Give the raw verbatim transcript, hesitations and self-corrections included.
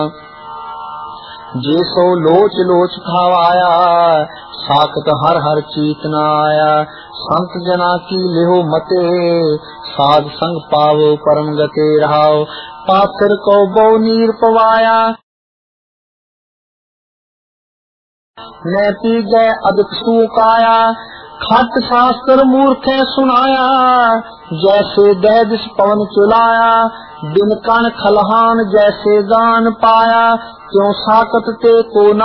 जे सो लोच लोच खावाया, साकत हर हर चीत न आया। संत जना की लेहो मते, साध संग पावो परम गते रहाओ। पाथर को बो नीर पवाया, मैं पी गए अदक सूकाया। खट शास्त्र मूर्खे सुनाया, जैसे दैदिस पवन चुलाया। दिन कण खलहान जैसे गान पाया, क्यों साकत ते को